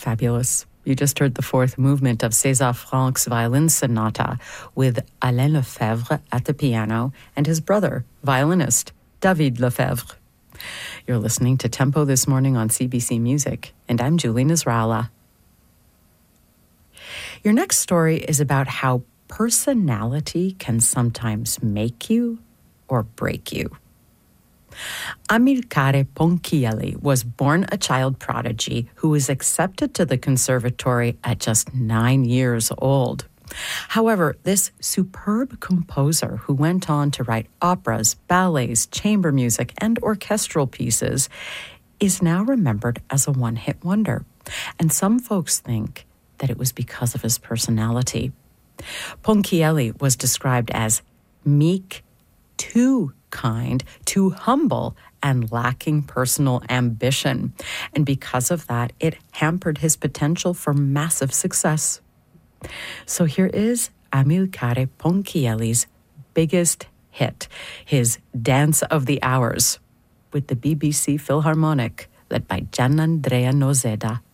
Fabulous. You just heard the fourth movement of César Franck's Violin Sonata with Alain Lefebvre at the piano and his brother, violinist David Lefebvre. You're listening to Tempo this morning on CBC Music, and I'm Julie Nasrallah. Your next story is about how personality can sometimes make you or break you. Amilcare Ponchielli was born a child prodigy who was accepted to the conservatory at just 9 years old. However, this superb composer who went on to write operas, ballets, chamber music, and orchestral pieces is now remembered as a one-hit wonder. And some folks think that it was because of his personality. Ponchielli was described as meek, too kind, too humble, and lacking personal ambition. And because of that, it hampered his potential for massive success. So here is Amilcare Ponchielli's biggest hit, his Dance of the Hours, with the BBC Philharmonic, led by Gianandrea Noseda.